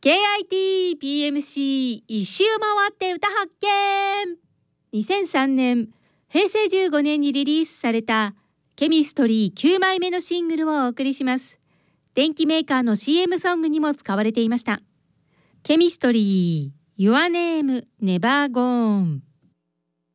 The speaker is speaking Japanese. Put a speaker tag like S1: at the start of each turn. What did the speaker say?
S1: KIT-PMC 一周回って歌発見。2003年平成15年にリリースされたケミストリー9枚目のシングルをお送りします。電機メーカーの CM ソングにも使われていました。ケミストリー Your Name Never Gone。